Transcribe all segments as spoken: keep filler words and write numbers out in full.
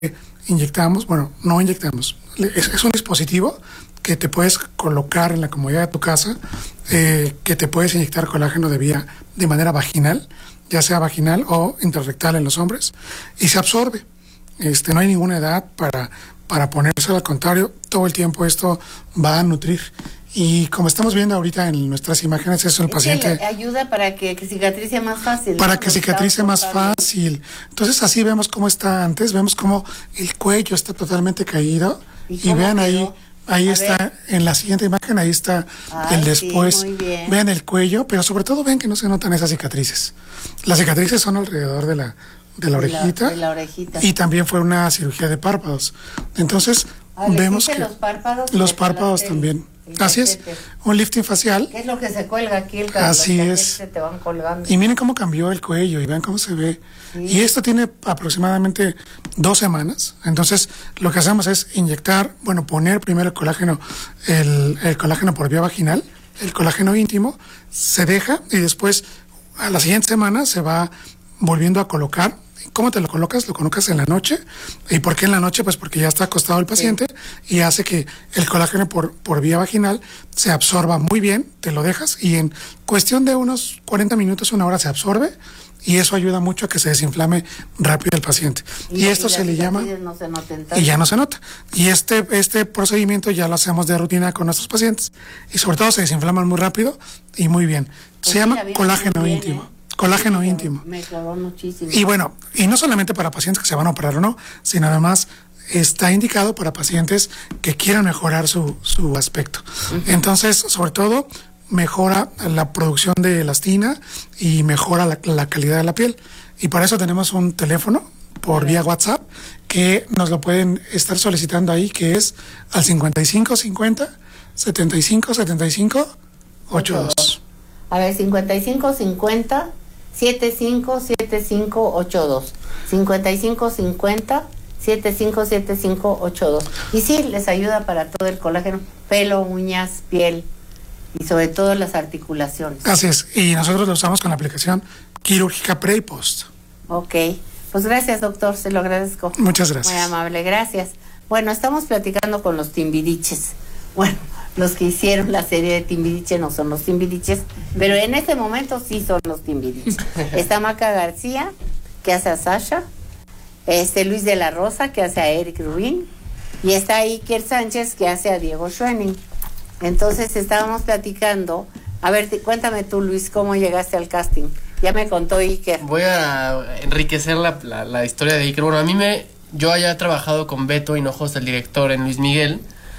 inyectamos, bueno, no inyectamos, es, es un dispositivo que te puedes colocar en la comodidad de tu casa, eh, que te puedes inyectar colágeno de vía de manera vaginal, ya sea vaginal o intrarrectal en los hombres, y se absorbe. Este, no hay ninguna edad para, para ponerse, al contrario, todo el tiempo esto va a nutrir. Y como estamos viendo ahorita en nuestras imágenes, eso el es paciente... Que ayuda para que, que cicatrice más fácil. Para ¿no? que cicatrice más fácil. Entonces así vemos cómo está antes, vemos cómo el cuello está totalmente caído. Y, y vean ahí, ahí a está, ver. En la siguiente imagen, ahí está Ay, el después. Sí, muy bien. Vean el cuello, pero sobre todo vean que no se notan esas cicatrices. Las cicatrices son alrededor de la, de la, orejita, la, de la orejita. Y también fue una cirugía de párpados. Entonces ah, vemos que... los párpados. Los párpados también. Así es, un lifting facial. ¿Qué es lo que se cuelga aquí? El Así es. Se te van colgando. Y miren cómo cambió el cuello y vean cómo se ve. Sí. Y esto tiene aproximadamente dos semanas. Entonces, lo que hacemos es inyectar, bueno, poner primero el colágeno, el, el colágeno por vía vaginal, el colágeno íntimo, se deja y después a la siguiente semana se va volviendo a colocar. ¿Cómo te lo colocas? Lo colocas en la noche. ¿Y por qué en la noche? Pues porque ya está acostado el paciente sí. Y hace que el colágeno por, por vía vaginal se absorba muy bien, te lo dejas y en cuestión de unos cuarenta minutos, una hora se absorbe y eso ayuda mucho a que se desinflame rápido el paciente. Y, y esto y se le llama... No se y ya no se nota. Y este, este procedimiento ya lo hacemos de rutina con nuestros pacientes y sobre todo se desinflaman muy rápido y muy bien. Se pues llama colágeno bien, íntimo. ¿eh? Colágeno me íntimo. Me clavó muchísimo. Y bueno, y no solamente para pacientes que se van a operar o no, sino además está indicado para pacientes que quieran mejorar su, su aspecto. Uh-huh. Entonces, sobre todo, mejora la producción de elastina y mejora la, la calidad de la piel. Y para eso tenemos un teléfono por vía WhatsApp que nos lo pueden estar solicitando ahí, que es al cincuenta y cinco cincuenta setenta y cinco setenta y cinco ochenta y dos. A ver, cincuenta y cinco cincuenta setenta y cinco setenta y cinco ochenta y dos. cincuenta y cinco cincuenta setenta y cinco setenta y cinco ochenta y dos. Y sí, les ayuda para todo el colágeno, pelo, uñas, piel y sobre todo las articulaciones. Así es, y nosotros lo usamos con la aplicación quirúrgica pre y post. Ok, pues gracias, doctor, se lo agradezco. Muchas gracias. Muy amable, gracias. Bueno, estamos platicando con los Timbiriches. Bueno, los que hicieron la serie de Timbiriche no son los Timbiriches, pero en este momento sí son los Timbiriches. Está Maca García, que hace a Sasha, este Luis de la Rosa, que hace a Eric Rubin, y está Iker Sánchez, que hace a Diego Schoening. Entonces estábamos platicando. A ver, cuéntame tú, Luis, ¿cómo llegaste al casting? Ya me contó Iker. Voy a enriquecer la, la, la historia de Iker. Bueno, a mí me... Yo haya trabajado con Beto Hinojosa, el director, en Luis Miguel,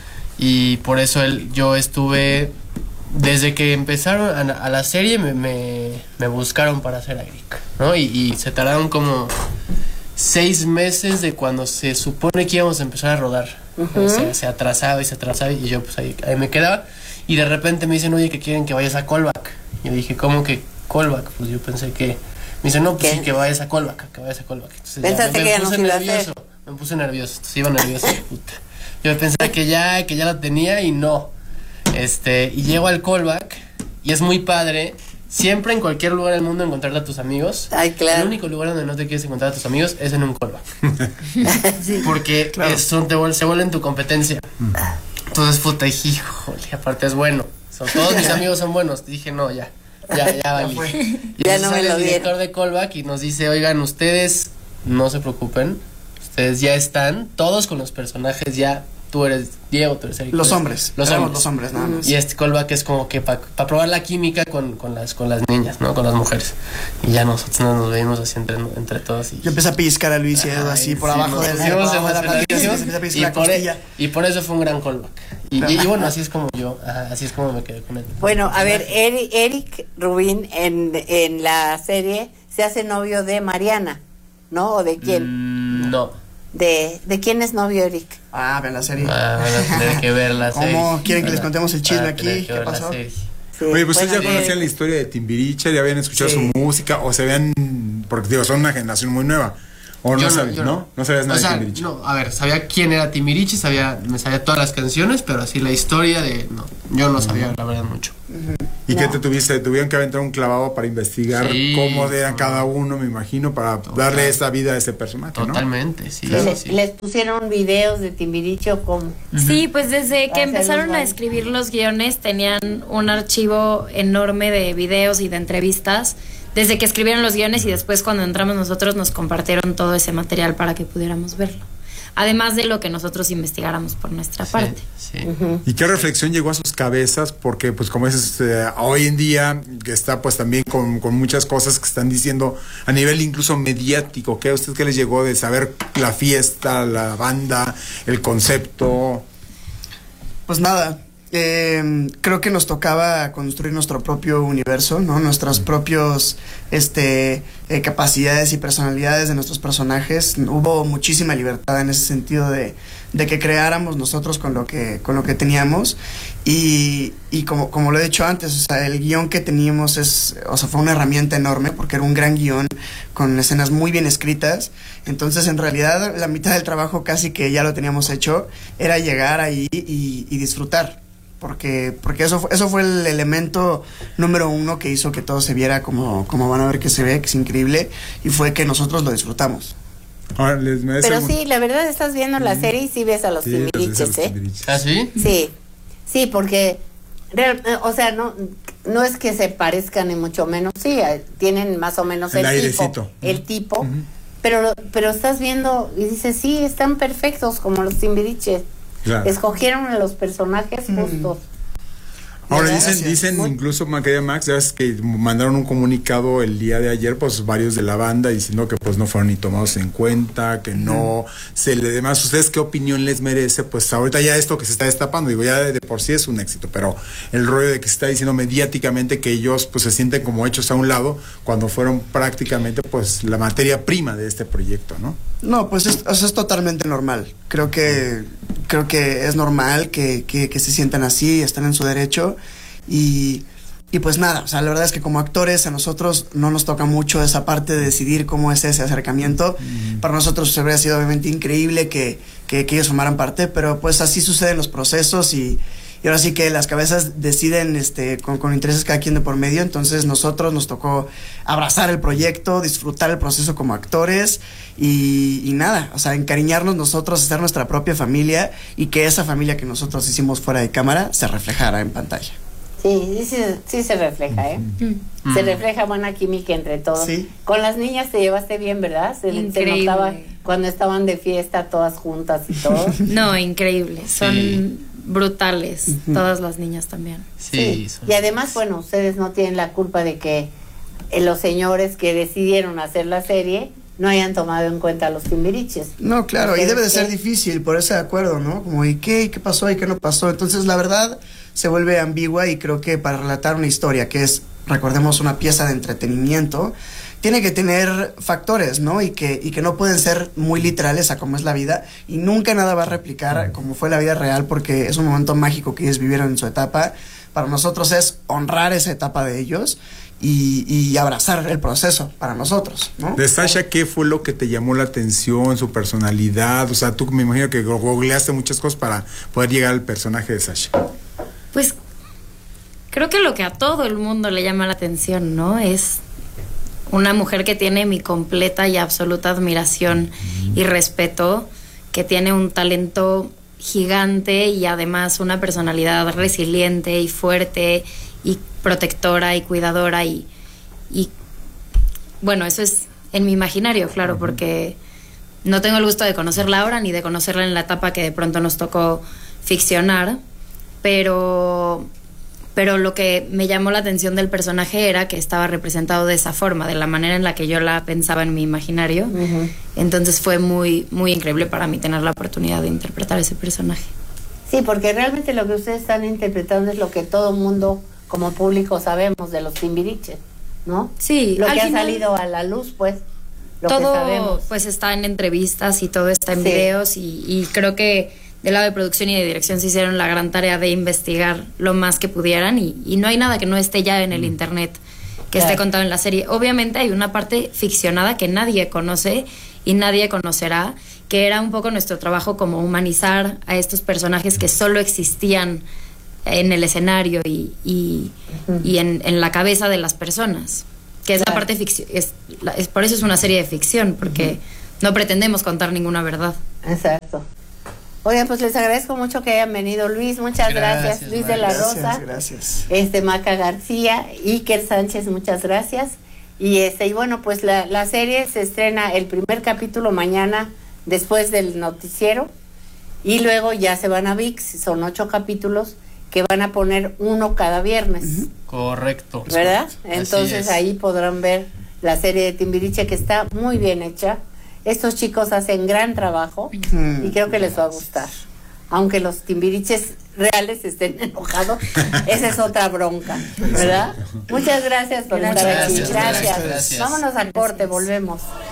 y por eso él, yo estuve, desde que empezaron a, a la serie me, me, me buscaron para hacer a Eric, ¿no? Y, y se tardaron como seis meses de cuando se supone que íbamos a empezar a rodar. Uh-huh. se, se atrasaba y se atrasaba y yo pues ahí, ahí me quedaba y de repente me dicen, oye, que quieren que vayas a callback. Yo dije, ¿cómo que callback? Pues yo pensé que... Me dicen, no, pues ¿qué? Sí, que vayas a callback, que vayas a callback. Entonces ya, me, me puse nervioso, me puse nervioso, entonces iba nervioso, puta. Yo pensaba que ya, que ya la tenía y no. Este, y llego al callback y es muy padre. Siempre en cualquier lugar del mundo encontrarte a tus amigos. Ay, claro. El único lugar donde no te quieres encontrar a tus amigos es en un callback. Sí. Porque claro. es, son, te, se vuelven tu competencia. Entonces, puta, híjole, aparte es bueno. Son, todos mis amigos son buenos. Dije, no, ya, ya, ya valí. Y ya no me sale lo el director de callback y nos dice, oigan, ustedes no se preocupen. Ustedes ya están, todos con los personajes ya. Tú eres Diego, tú eres Eric. Los hombres. Los hombres. Los hombres, nada más. Y este callback es como que para pa probar la química con, con, las, con las niñas, ¿no? Con las mujeres. Y ya nosotros nos veíamos así entre, entre todos. Y... Yo empecé a pellizcar a Luis y Edu así por abajo de la costilla. Y por eso fue un gran callback. Y, y, y bueno, así es como yo, ajá, así es como me quedé con él. Bueno, a ver, Eric, Eric Rubin en, en la serie se hace novio de Mariana, ¿no? ¿O de quién? Mm, no. ¿De, ¿De quién es novio Eric? Ah, vean la serie. Ah, van a tener que ver la serie. ¿Cómo quieren que les contemos el chisme aquí? ¿Qué pasó? Sí. Oye, pues Bueno, ustedes ya conocían la historia de Timbiriche, ya habían escuchado sí. su música, o se habían, porque digo, son una generación muy nueva. O no, no sabías, ¿no? ¿no? No sabías nada o sea, de Timbiriche. No, a ver, sabía quién era Timbiriche, sabía, me sabía todas las canciones, pero así la historia de, no, yo no sabía la verdad mucho. Uh-huh. ¿Y no. qué te tuviste? Tuvieron que aventar un clavado para investigar Sí, cómo eran no. cada uno, me imagino, para Total. darle esta vida a ese personaje, ¿no? Totalmente, sí. Y le- sí, sí. Les pusieron videos de Timbiriche o cómo. Sí, pues desde Para que hacer empezaron los a bailes. escribir los guiones tenían un archivo enorme de videos y de entrevistas. Desde que escribieron los guiones y después cuando entramos nosotros nos compartieron todo ese material para que pudiéramos verlo. Además de lo que nosotros investigáramos por nuestra Sí, parte. sí. ¿Y qué reflexión llegó a sus cabezas? Porque, pues, como es eh, hoy en día, que está pues también con, con muchas cosas que están diciendo a nivel incluso mediático. ¿Qué a usted qué les llegó de saber la fiesta, la banda, el concepto? Pues nada, eh, creo que nos tocaba construir nuestro propio universo, ¿no? Nuestras propios este, eh, capacidades y personalidades de nuestros personajes. Hubo muchísima libertad en ese sentido de, de que creáramos nosotros con lo que, con lo que teníamos. Y, y como, como lo he dicho antes, o sea, el guión que teníamos es, o sea, fue una herramienta enorme porque era un gran guión con escenas muy bien escritas. Entonces, en realidad, la mitad del trabajo casi que ya lo teníamos hecho, era llegar ahí y, y disfrutar. Porque, porque eso, fue- eso fue el elemento número uno que hizo que todo se viera como, como van a ver que se ve, que es increíble, y fue que nosotros lo disfrutamos. Ahora, les merece Pero un- sí, la verdad estás viendo la serie y sí ves a los Sí, los ves a Timbiriches, los ¿eh? Timbiriches. ¿Ah, sí? Sí, sí, porque, real- eh, o sea, no, no es que se parezcan ni mucho menos, sí, eh, tienen más o menos El el, airecito. tipo, el tipo, pero, pero estás viendo y dices, sí, están perfectos como los Timbiriches. Claro. Escogieron a los personajes justos. Ahora ¿Verdad? dicen, Gracias. dicen Muy- incluso, ma, querida Max, ya ves que mandaron un comunicado el día de ayer, pues varios de la banda diciendo que pues no fueron ni tomados en cuenta, que no se le demás. ¿Ustedes qué opinión les merece? Pues ahorita ya esto que se está destapando, digo, ya de, de por sí es un éxito, pero el rollo de que se está diciendo mediáticamente que ellos pues se sienten como hechos a un lado cuando fueron prácticamente pues la materia prima de este proyecto, ¿no? No, pues es, o sea, es totalmente normal. Creo que creo que es normal que, que, que se sientan así, están en su derecho. Y, y pues nada, o sea, la verdad es que como actores a nosotros no nos toca mucho esa parte de decidir cómo es ese acercamiento. Para nosotros habría sido obviamente increíble que, que, que ellos formaran parte, pero pues así suceden los procesos y, y ahora sí que las cabezas deciden este, con, con intereses cada quien de por medio. Entonces nosotros nos tocó abrazar el proyecto, disfrutar el proceso como actores y, y nada, o sea, encariñarnos nosotros, hacer nuestra propia familia y que esa familia que nosotros hicimos fuera de cámara se reflejara en pantalla. Sí, sí, sí, sí se refleja, ¿eh? Mm. Se refleja buena química entre todos. Sí. Con las niñas te llevaste bien, ¿verdad? Se, se Increíble. notaba cuando estaban de fiesta todas juntas y todo. No, increíble. Son Sí. brutales. Todas las niñas también. Sí, son- Y además, bueno, ustedes no tienen la culpa de que eh, los señores que decidieron hacer la serie no hayan tomado en cuenta a los Timbiriches. No, claro, y Ustedes debe de ser qué- difícil ponerse de acuerdo, ¿no? Como, ¿y qué? ¿Y qué pasó? ¿Y qué no pasó? Entonces, la verdad se vuelve ambigua y creo que para relatar una historia que es, recordemos, una pieza de entretenimiento, tiene que tener factores, ¿no? Y que, y que no pueden ser muy literales a cómo es la vida y nunca nada va a replicar como fue la vida real porque es un momento mágico que ellos vivieron en su etapa. Para nosotros es honrar esa etapa de ellos y, y abrazar el proceso para nosotros, ¿no? De Sasha, ¿qué fue lo que te llamó la atención, su personalidad? O sea, tú me imagino que googleaste muchas cosas para poder llegar al personaje de Sasha. Pues creo que lo que a todo el mundo le llama la atención, ¿no? Es una mujer que tiene mi completa y absoluta admiración y respeto, que tiene un talento gigante y además una personalidad resiliente y fuerte y protectora y cuidadora y, y bueno, eso es en mi imaginario, claro, porque no tengo el gusto de conocerla ahora ni de conocerla en la etapa que de pronto nos tocó ficcionar, pero pero lo que me llamó la atención del personaje era que estaba representado de esa forma, de la manera en la que yo la pensaba en mi imaginario. Ujú. Entonces fue muy muy increíble para mí tener la oportunidad de interpretar ese personaje. Sí, porque realmente lo que ustedes están interpretando es lo que todo mundo como público sabemos de los Timbiriches, ¿no? Sí, Lo al que ha final, salido a la luz, pues, lo que todo sabemos. pues está en entrevistas y todo está en Sí. videos y, y creo que del lado de producción y de dirección se hicieron la gran tarea de investigar lo más que pudieran y, y no hay nada que no esté ya en el internet que Claro. esté contado en la serie. Obviamente hay una parte ficcionada que nadie conoce y nadie conocerá, que era un poco nuestro trabajo como humanizar a estos personajes que solo existían en el escenario y, y, y en, en la cabeza de las personas, que es claro. la parte ficción, es, es, por eso es una serie de ficción, porque uh-huh. no pretendemos contar ninguna verdad. Exacto. Oigan, pues les agradezco mucho que hayan venido. Luis, muchas gracias, gracias Luis de la gracias, Rosa, gracias. este Maca García, Iker Sánchez, muchas gracias. Y este y bueno, pues la, la serie se estrena el primer capítulo mañana después del noticiero y luego ya se van a V I X, son ocho capítulos que van a poner uno cada viernes. Uh-huh. Correcto. ¿Verdad? Entonces ahí podrán ver la serie de Timbiriche, que está muy bien hecha. Estos chicos hacen gran trabajo uh-huh. y creo que les va a gustar. Aunque los Timbiriches reales estén enojados, esa es otra bronca, ¿verdad? Muchas gracias por Muchas estar gracias, aquí. Gracias. gracias. Vámonos al corte, volvemos.